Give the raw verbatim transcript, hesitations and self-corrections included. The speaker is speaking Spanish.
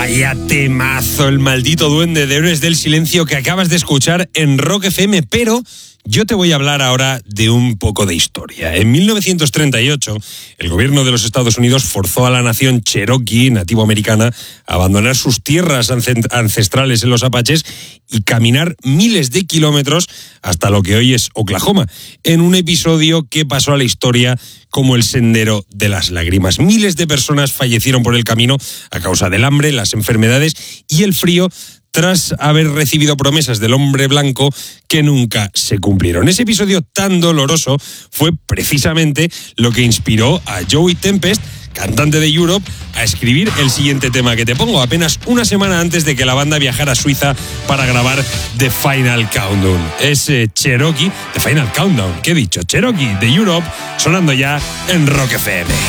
Vaya temazo, el maldito duende de Héroes del Silencio que acabas de escuchar en Rock F M, pero yo te voy a hablar ahora de un poco de historia. En mil novecientos treinta y ocho, el gobierno de los Estados Unidos forzó a la nación cherokee nativoamericana a abandonar sus tierras ancestrales en los Apaches y caminar miles de kilómetros hasta lo que hoy es Oklahoma, en un episodio que pasó a la historia como el Sendero de las Lágrimas. Miles de personas fallecieron por el camino a causa del hambre, las enfermedades y el frío, tras haber recibido promesas del hombre blanco que nunca se cumplieron. Ese episodio tan doloroso fue precisamente lo que inspiró a Joey Tempest, cantante de Europe, a escribir el siguiente tema que te pongo, apenas una semana antes de que la banda viajara a Suiza para grabar The Final Countdown. Es eh, Cherokee, The Final Countdown, ¿qué he dicho? Cherokee de Europe, sonando ya en Rock F M.